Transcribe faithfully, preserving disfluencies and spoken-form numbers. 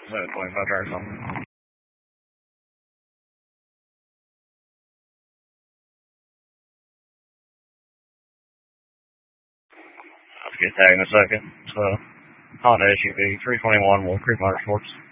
seven twenty-five drive something. I'll get tagged in a second. So, Honda S U V, three twenty-one Wolf Creek Motorsports.